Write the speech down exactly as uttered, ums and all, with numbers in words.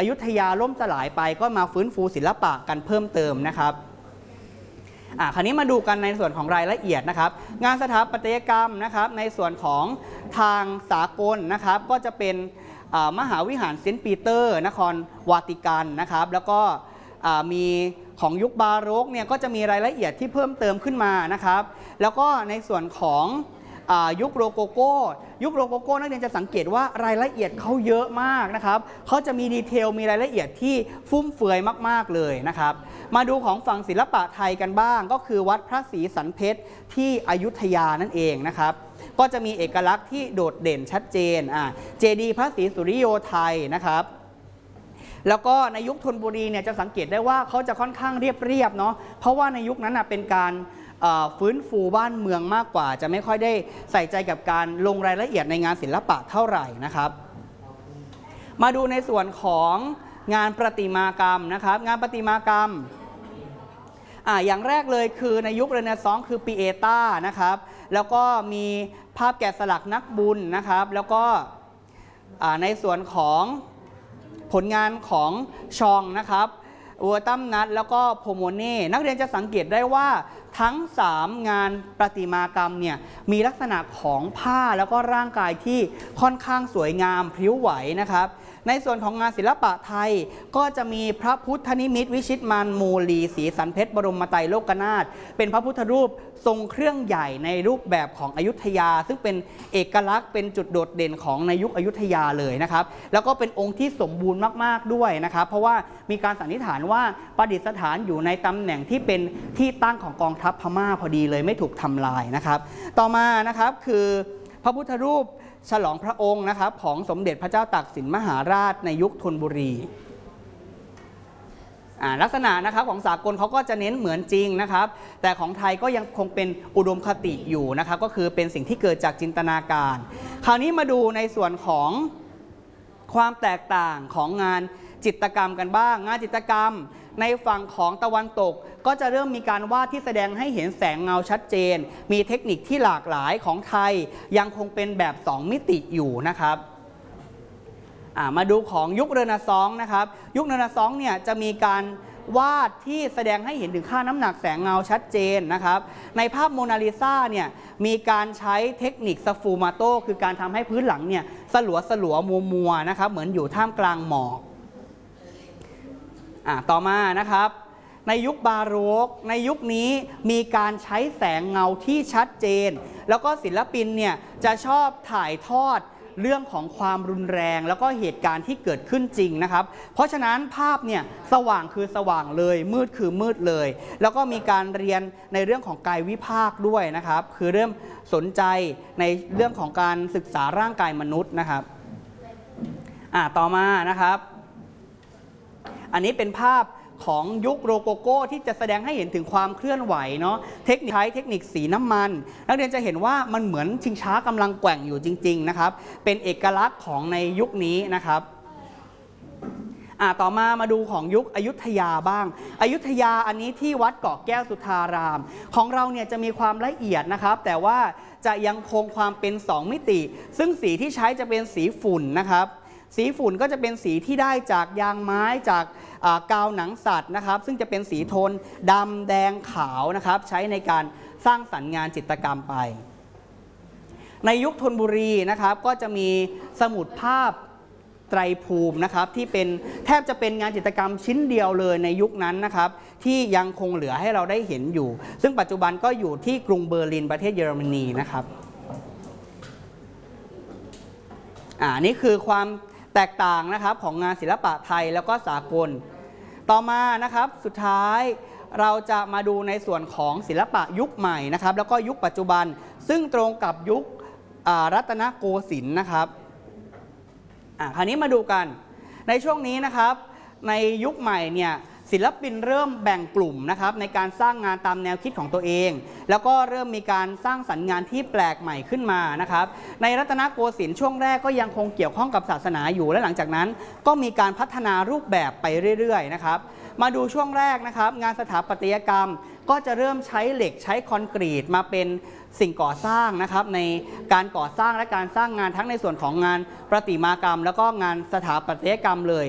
อยุธยาล่มสลายไปก็มาฟื้นฟูศิลปะกันเพิ่มเติมนะครับอ่าคราวนี้มาดูกันในส่วนของรายละเอียดนะครับงานสถาปัตยกรรมนะครับในส่วนของทางสากลนะครับก็จะเป็นมหาวิหารเซนต์ปีเตอร์นครวาติกันนะครับแล้วก็มีของยุคบาโรกเนี่ยก็จะมีรายละเอียดที่เพิ่มเติมขึ้นมานะครับแล้วก็ในส่วนของยุคโรโกโก้ยุคโรโกโก้นักเรียนจะสังเกตว่ารายละเอียดเขาเยอะมากนะครับเขาจะมีดีเทลมีรายละเอียดที่ฟุ่มเฟือยมากๆเลยนะครับมาดูของฝั่งศิลปะไทยกันบ้างก็คือวัดพระศรีสันเพชรที่อยุธยานั่นเองนะครับก็จะมีเอกลักษณ์ที่โดดเด่นชัดเจนอ่าเจดีย์พระศรีสุริโยไทยนะครับแล้วก็ในยุคธนบุรีเนี่ยจะสังเกตได้ว่าเขาจะค่อนข้างเรียบๆเนาะเพราะว่าในยุคนั้นเป็นการฟื้นฟูบ้านเมืองมากกว่าจะไม่ค่อยได้ใส่ใจกับการลงรายละเอียดในงานศิลปะเท่าไหร่นะครับมาดูในส่วนของงานประติมากรรมนะครับงานประติมากรรมอ่าอย่างแรกเลยคือในยุคเรเนซองส์คือปีเอต้านะครับแล้วก็มีภาพแกะสลักนักบุญนะครับแล้วก็ในส่วนของผลงานของชองนะครับอัวตัมนัทแล้วก็โพโมเน่นักเรียนจะสังเกตได้ว่าทั้งสามงานประติมากรรมเนี่ยมีลักษณะของผ้าแล้วก็ร่างกายที่ค่อนข้างสวยงามพริ้วไหวนะครับในส่วนของงานศิลปะไทยก็จะมีพระพุทธนิมิตวิชิตมานโมลีศรีสันเพชรบรมไตรโลกนาถเป็นพระพุทธรูปทรงเครื่องใหญ่ในรูปแบบของอยุธยาซึ่งเป็นเอกลักษณ์เป็นจุดโดดเด่นของในยุคอยุธยาเลยนะครับแล้วก็เป็นองค์ที่สมบูรณ์มากๆด้วยนะครับเพราะว่ามีการสันนิษฐานว่าประดิษฐานอยู่ในตำแหน่งที่เป็นที่ตั้งของกองทัพพม่าพอดีเลยไม่ถูกทำลายนะครับต่อมานะครับคือพระพุทธรูปฉลองพระองค์นะครับของสมเด็จพระเจ้าตากสินมหาราชในยุคธนบุรีลักษณะนะครับของสากลเขาก็จะเน้นเหมือนจริงนะครับแต่ของไทยก็ยังคงเป็นอุดมคติอยู่นะครับก็คือเป็นสิ่งที่เกิดจากจินตนาการคราวนี้มาดูในส่วนของความแตกต่างของงานจิตรกรรมกันบ้างงานจิตรกรรมในฝั่งของตะวันตกก็จะเริ่มมีการวาดที่แสดงให้เห็นแสงเงาชัดเจนมีเทคนิคที่หลากหลายของไทยยังคงเป็นแบบสองมิติอยู่นะครับมาดูของยุคเรเนซองส์นะครับยุคเรเนซองส์เนี่ยจะมีการวาดที่แสดงให้เห็นถึงค่าน้ำหนักแสงเงาชัดเจนนะครับในภาพโมนาลิซาเนี่ยมีการใช้เทคนิคสฟูมาโตคือการทำให้พื้นหลังเนี่ยสลัวสลัวมัวมัวนะครับเหมือนอยู่ท่ามกลางหมอกอ่าต่อมานะครับในยุคบาโรกในยุคนี้มีการใช้แสงเงาที่ชัดเจนแล้วก็ศิลปินเนี่ยจะชอบถ่ายทอดเรื่องของความรุนแรงแล้วก็เหตุการณ์ที่เกิดขึ้นจริงนะครับเพราะฉะนั้นภาพเนี่ยสว่างคือสว่างเลยมืดคือมืดเลยแล้วก็มีการเรียนในเรื่องของกายวิภาคด้วยนะครับคือเริ่มสนใจในเรื่องของการศึกษาร่างกายมนุษย์นะครับอ่าต่อมานะครับอันนี้เป็นภาพของยุคโรโกโก้ที่จะแสดงให้เห็นถึงความเคลื่อนไหวเนาะเทคนิคใช้เทคนิคสีน้ำมันนักเรียนจะเห็นว่ามันเหมือนชิงช้ากำลังแกว่งอยู่จริงๆนะครับเป็นเอกลักษณ์ของในยุคนี้นะครับอ่าต่อมามาดูของยุคอยุธยาบ้างอยุธยาอันนี้ที่วัดเกาะแก้วสุทารามของเราเนี่ยจะมีความละเอียดนะครับแต่ว่าจะยังคงความเป็นสองมิติซึ่งสีที่ใช้จะเป็นสีฝุ่นนะครับสีฝุ่นก็จะเป็นสีที่ได้จากยางไม้จากกาวหนังสัตว์นะครับซึ่งจะเป็นสีโทนดำแดงขาวนะครับใช้ในการสร้างสรรค์งานจิตรกรรมไปในยุคธนบุรีนะครับก็จะมีสมุดภาพไตรภูมินะครับที่เป็นแทบจะเป็นงานจิตรกรรมชิ้นเดียวเลยในยุคนั้นนะครับที่ยังคงเหลือให้เราได้เห็นอยู่ซึ่งปัจจุบันก็อยู่ที่กรุงเบอร์ลินประเทศเยอรมนีนะครับอ่านี่คือความแตกต่างนะครับของงานศิลปะไทยแล้วก็สากลต่อมานะครับสุดท้ายเราจะมาดูในส่วนของศิลปะยุคใหม่นะครับแล้วก็ยุคปัจจุบันซึ่งตรงกับยุครัตนโกสินทร์นะครับอ่าคราวนี้มาดูกันในช่วงนี้นะครับในยุคใหม่เนี่ยศิลปินเริ่มแบ่งกลุ่มนะครับในการสร้างงานตามแนวคิดของตัวเองแล้วก็เริ่มมีการสร้างสรรค์งานที่แปลกใหม่ขึ้นมานะครับในรัตนโกสินทร์ช่วงแรกก็ยังคงเกี่ยวข้องกับศาสนาอยู่และหลังจากนั้นก็มีการพัฒนารูปแบบไปเรื่อยๆนะครับมาดูช่วงแรกนะครับงานสถาปัตยกรรมก็จะเริ่มใช้เหล็กใช้คอนกรีตมาเป็นสิ่งก่อสร้างนะครับในการก่อสร้างและการสร้างงานทั้งในส่วนของงานประติมากรรมแล้วก็งานสถาปัตยกรรมเลย